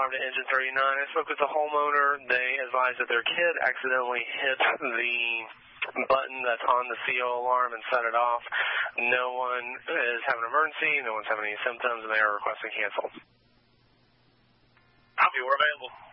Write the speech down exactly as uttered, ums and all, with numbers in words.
alarm to Engine thirty-nine. I spoke with the homeowner. They advised that their kid accidentally hit the button that's on the C O alarm and set it off. No one is having an emergency. No one's having any symptoms, and they are requesting cancel. Copy. We're available.